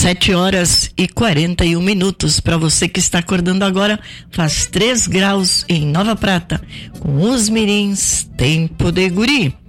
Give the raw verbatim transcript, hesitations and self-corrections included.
Sete horas e quarenta e um minutos. Para você que está acordando agora, faz três graus em Nova Prata. Com os mirins, tempo de guri.